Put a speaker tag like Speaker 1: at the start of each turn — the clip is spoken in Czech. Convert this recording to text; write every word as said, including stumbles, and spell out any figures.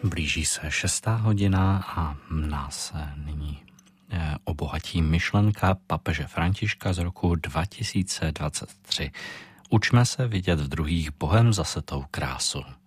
Speaker 1: Blíží se šestá hodina a nás nyní obohatí myšlenka papeže Františka z roku dva tisíce dvacet tři. Učme se vidět v druhých Bohem zasetou krásu.